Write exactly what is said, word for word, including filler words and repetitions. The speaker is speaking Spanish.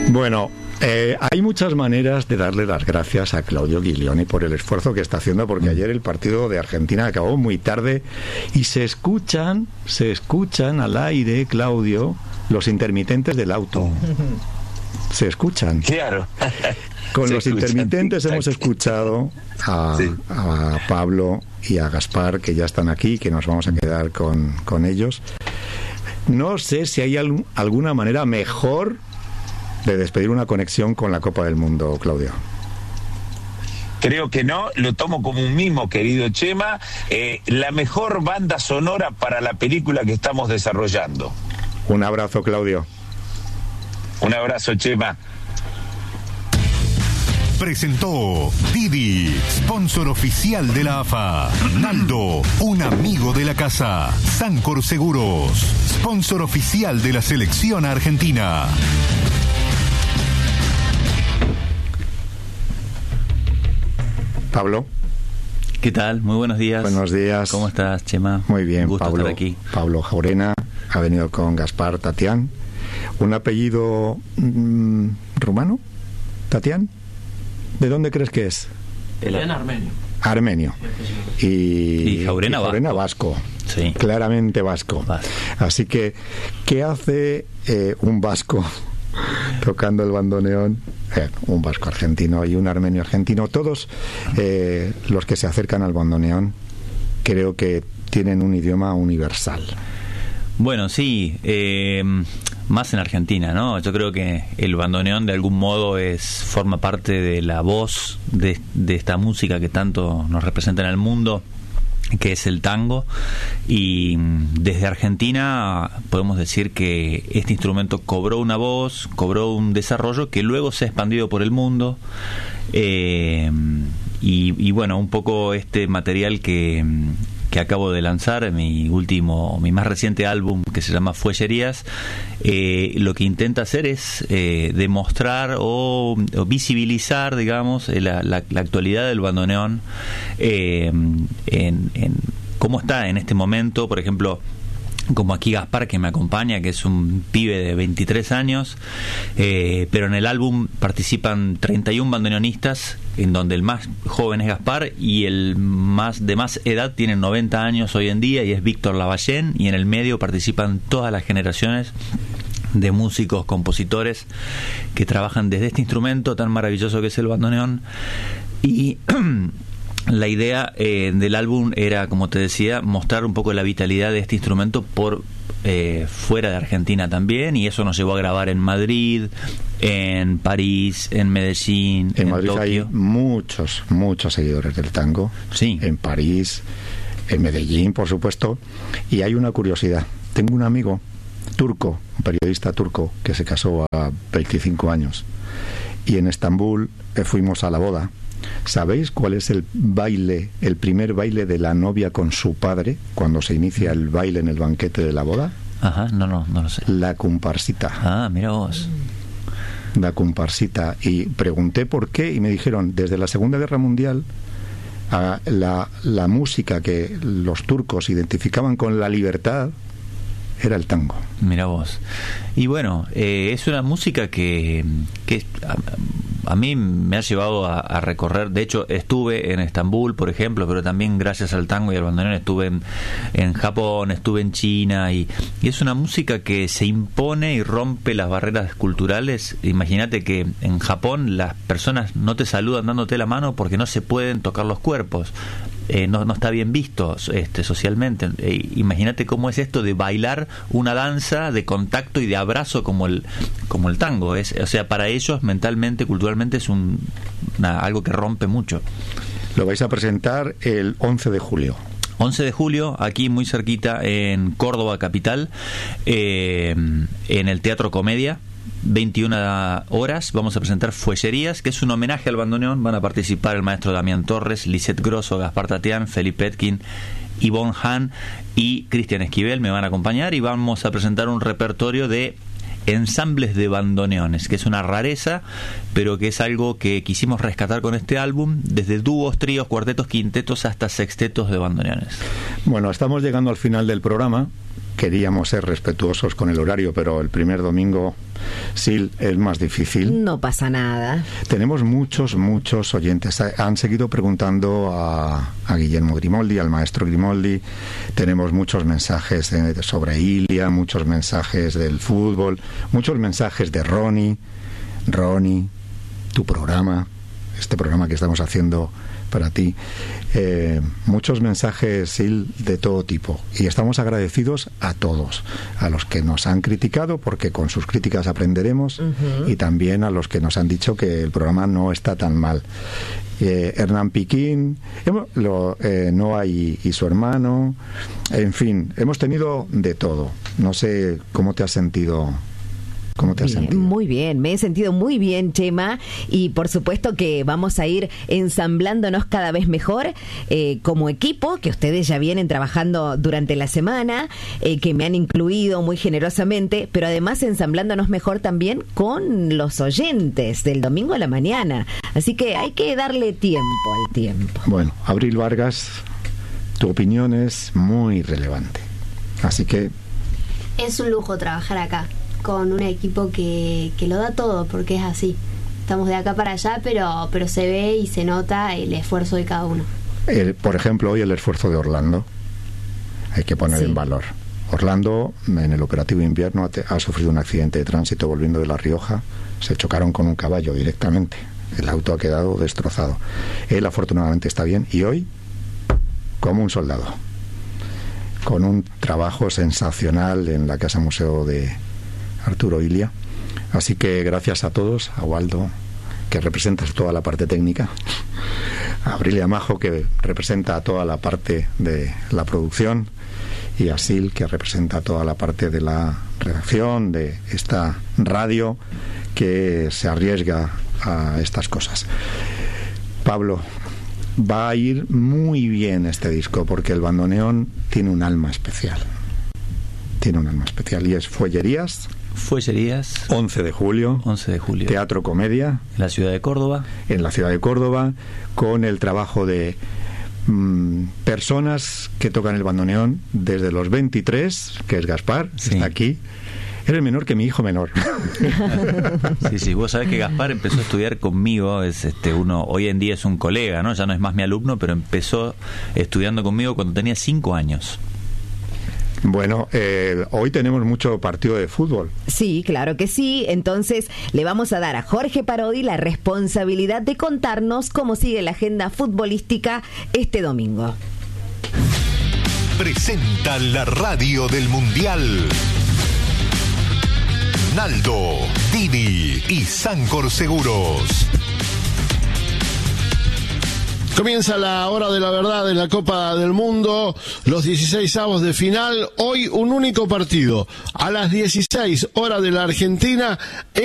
Bueno, eh, hay muchas maneras de darle las gracias a Claudio Guilioni por el esfuerzo que está haciendo, porque ayer el partido de Argentina acabó muy tarde y se escuchan, se escuchan al aire, Claudio, los intermitentes del auto. Se escuchan. Claro. Con se los escuchan. intermitentes hemos escuchado a, sí. a Pablo y a Gaspar, que ya están aquí, que nos vamos a quedar con, con ellos. No sé si hay algún, alguna manera mejor de despedir una conexión con la Copa del Mundo, Claudio. Creo que no, lo tomo como un mimo, querido Chema. Eh, la mejor banda sonora para la película que estamos desarrollando. Un abrazo, Claudio. Un abrazo, Chema. Presentó Didi, sponsor oficial de la A F A. Naldo, un amigo de la casa. Sancor Seguros, sponsor oficial de la selección argentina. Pablo. ¿Qué tal? Muy buenos días. Buenos días. ¿Cómo estás, Chema? Muy bien, gusto Pablo. Estar aquí. Pablo Jaurena ha venido con Gaspar Tatián. ¿Un apellido mmm, rumano? ¿Tatián? ¿De dónde crees que es? El armenio. Armenio. Y, y Jaurena, y Jaurena vasco. vasco. Sí. Claramente vasco. Vasco. Así que, ¿qué hace eh, un vasco tocando el bandoneón? Eh, un vasco argentino y un armenio argentino. Todos eh, los que se acercan al bandoneón creo que tienen un idioma universal. Bueno, sí, eh, más en Argentina, ¿no? Yo creo que el bandoneón de algún modo es forma parte de la voz de, de esta música que tanto nos representa en el mundo, que es el tango, y desde Argentina podemos decir que este instrumento cobró una voz, cobró un desarrollo que luego se ha expandido por el mundo, eh, y, y bueno, un poco este material que que acabo de lanzar, mi último, mi más reciente álbum, que se llama Fuellerías, eh, lo que intenta hacer es eh, demostrar o, o visibilizar, digamos, la, la, la actualidad del bandoneón, eh, en, en cómo está en este momento, por ejemplo, como aquí Gaspar, que me acompaña, que es un pibe de veintitrés años, eh, pero en el álbum participan treinta y uno bandoneonistas, en donde el más joven es Gaspar y el más de más edad tiene noventa años hoy en día y es Víctor Lavallén, y en el medio participan todas las generaciones de músicos, compositores que trabajan desde este instrumento tan maravilloso que es el bandoneón. Y la idea eh, del álbum era, como te decía, mostrar un poco la vitalidad de este instrumento por eh, fuera de Argentina también, y eso nos llevó a grabar en Madrid, en París, en Medellín, en, en Madrid Tokio. Hay muchos, muchos seguidores del tango. Sí. En París, en Medellín, por supuesto. Y hay una curiosidad. Tengo un amigo turco, un periodista turco, que se casó a veinticinco años. Y en Estambul eh, fuimos a la boda. ¿Sabéis cuál es el baile, el primer baile de la novia con su padre cuando se inicia el baile en el banquete de la boda? Ajá, no, no, no lo sé. La comparsita. Ah, mira vos. La comparsita. Y pregunté por qué y me dijeron, desde la Segunda Guerra Mundial, a la, la música que los turcos identificaban con la libertad era el tango. Mira vos. Y bueno, eh, es una música que, que a, a mí me ha llevado a, a recorrer. De hecho, estuve en Estambul, por ejemplo, pero también gracias al tango y al bandoneón estuve en, en Japón, estuve en China, y, y es una música que se impone y rompe las barreras culturales. Imagínate que en Japón las personas no te saludan dándote la mano porque no se pueden tocar los cuerpos. Eh, no, no está bien visto este, socialmente. Eh, imagínate cómo es esto de bailar una danza de contacto y de abrazo como el como el tango. Es, o sea, para ellos mentalmente, culturalmente es un, una, algo que rompe mucho. Lo vais a presentar el once de julio. once de julio, aquí muy cerquita en Córdoba capital, eh, en el Teatro Comedia. veintiuna horas vamos a presentar Fuellerías, que es un homenaje al bandoneón. Van a participar el maestro Damián Torres, Lisette Grosso, Gaspar Tatián, Felipe Etkin, Yvonne Hahn y Cristian Esquivel me van a acompañar, y vamos a presentar un repertorio de ensambles de bandoneones, que es una rareza, pero que es algo que quisimos rescatar con este álbum, desde dúos, tríos, cuartetos, quintetos hasta sextetos de bandoneones. Bueno, estamos llegando al final del programa, queríamos ser respetuosos con el horario, pero el primer domingo, Sil, es más difícil. No pasa nada. Tenemos muchos, muchos oyentes. Han seguido preguntando a, a Guillermo Grimoldi, al maestro Grimoldi. Tenemos muchos mensajes de, sobre Ilia, muchos mensajes del fútbol, muchos mensajes de Ronnie. Ronnie, tu programa, este programa que estamos haciendo para ti, eh, muchos mensajes, Sil, de todo tipo, y estamos agradecidos a todos, a los que nos han criticado, porque con sus críticas aprenderemos, uh-huh. y también a los que nos han dicho que el programa no está tan mal. eh, Hernán Piquín, hemos, lo, eh, Noah y, y su hermano, en fin, hemos tenido de todo. No sé cómo te has sentido. ¿Cómo te has bien, sentido? Muy bien, me he sentido muy bien, Chema, y por supuesto que vamos a ir ensamblándonos cada vez mejor eh, como equipo, que ustedes ya vienen trabajando durante la semana, eh, que me han incluido muy generosamente, pero además ensamblándonos mejor también con los oyentes del domingo a la mañana. Así que hay que darle tiempo al tiempo. Bueno, Abril Vargas, tu opinión es muy relevante, así que... Es un lujo trabajar acá con un equipo que, que lo da todo, porque es así. Estamos de acá para allá, pero, pero se ve y se nota el esfuerzo de cada uno. El, por ejemplo, hoy el esfuerzo de Orlando hay que poner sí. en valor. Orlando, en el operativo invierno, ha, ha sufrido un accidente de tránsito volviendo de La Rioja. Se chocaron con un caballo directamente. El auto ha quedado destrozado. Él afortunadamente está bien, y hoy, como un soldado, con un trabajo sensacional en la Casa Museo de Arturo Ilia. Así que gracias a todos, a Waldo, que representas toda la parte técnica, a Abrilia Majo, que representa toda la parte de la producción, y a Sil, que representa toda la parte de la redacción de esta radio que se arriesga a estas cosas. Pablo, va a ir muy bien este disco, porque el bandoneón tiene un alma especial. Tiene un alma especial, y es Fuellerías. Fuellerías. once de julio. once de julio. Teatro Comedia. En la ciudad de Córdoba. En la ciudad de Córdoba, con el trabajo de mmm, personas que tocan el bandoneón desde los veintitrés, que es Gaspar, sí. está aquí. Eres menor que mi hijo menor. Sí, sí, vos sabés que Gaspar empezó a estudiar conmigo, es este uno, hoy en día es un colega, ¿no? Ya no es más mi alumno, pero empezó estudiando conmigo cuando tenía cinco años. Bueno, eh, hoy tenemos mucho partido de fútbol. Sí, claro que sí. Entonces le vamos a dar a Jorge Parodi la responsabilidad de contarnos cómo sigue la agenda futbolística este domingo. Presenta la radio del Mundial. Naldo, Didi y Sancor Seguros. Comienza la hora de la verdad en la Copa del Mundo, los dieciseisavos de final. Hoy un único partido, a las dieciséis horas de la Argentina.